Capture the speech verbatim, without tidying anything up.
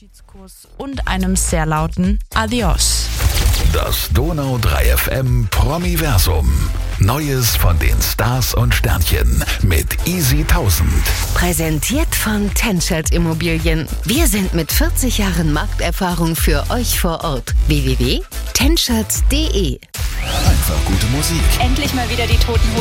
Abschiedskurs und einem sehr lauten Adios. Das Donau drei F M Promiversum. Neues von den Stars und Sternchen mit Easy tausend. Präsentiert von Tenschert Immobilien. Wir sind mit vierzig Jahren Markterfahrung für euch vor Ort. w w w punkt tenschert punkt d e Einfach gute Musik. Endlich mal wieder die Toten Hosen.